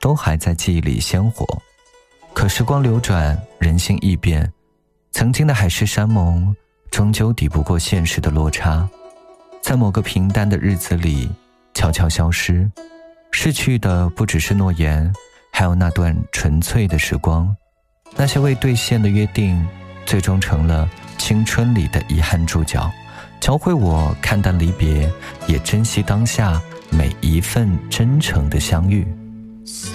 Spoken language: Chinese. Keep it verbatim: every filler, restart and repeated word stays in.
都还在记忆里鲜活。可时光流转，人心易变，曾经的海誓山盟终究抵不过现实的落差，在某个平淡的日子里悄悄消失。逝去的不只是诺言，还有那段纯粹的时光，那些未兑现的约定，最终成了青春里的遗憾注脚，教会我看淡离别，也珍惜当下每一份真诚的相遇。